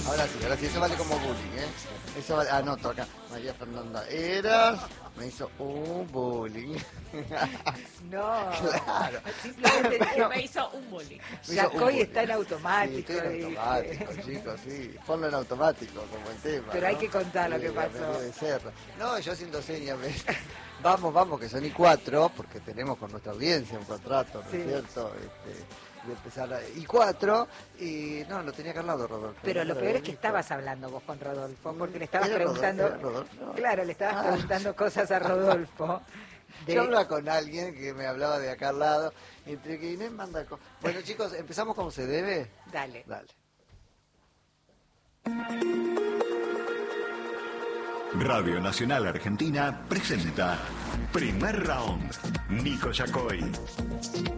ahora sí, eso vale como bullying, ¿eh? Eso vale, anoto acá. María Fernanda Eras me hizo un bullying. No, Claro. simplemente dije, Me hizo un bullying. Yacoy está en Sí, automático. estoy en automático, chicos, sí. Ponlo en automático, como el tema. Pero ¿no? hay que contar lo Sí, que pasó. debe ser. No, yo haciendo señas. Vamos, que son y 4, porque tenemos con nuestra audiencia un contrato, ¿no es cierto? De empezar y 4, y no, lo tenía acá al lado, Rodolfo. Pero lo peor es que estabas hablando vos con Rodolfo, porque le estabas preguntando... Rodolfo? Claro, le estabas preguntando cosas a Rodolfo. Yo hablaba con alguien que me hablaba de acá al lado, entre que Inés manda... Bueno, chicos, ¿empezamos como se debe? Dale. Radio Nacional Argentina presenta Primer Round. Nico Yacoy.